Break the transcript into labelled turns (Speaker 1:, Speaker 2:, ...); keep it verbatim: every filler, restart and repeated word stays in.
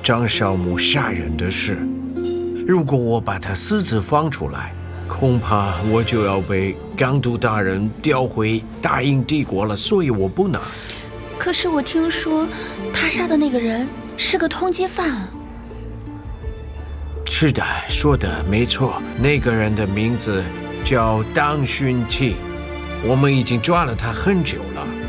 Speaker 1: 张少母杀人的事。如果我把他私自放出来，恐怕我就要被港督大人调回大英帝国了，所以我不能。
Speaker 2: 可是我听说他杀的那个人是个通缉犯。
Speaker 1: 是的，说的没错，那个人的名字叫党勋器，我们已经抓了他很久了。